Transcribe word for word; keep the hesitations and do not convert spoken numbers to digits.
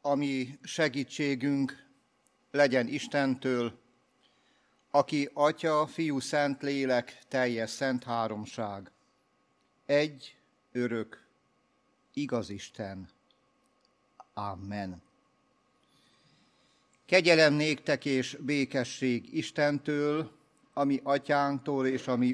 ami segítségünk legyen Istentől, aki Atya, Fiú, Szentlélek, teljes szent háromság. Egy, örök, igaz Isten. Amen. Kegyelem néktek és békesség Istentől, ami atyánktól és ami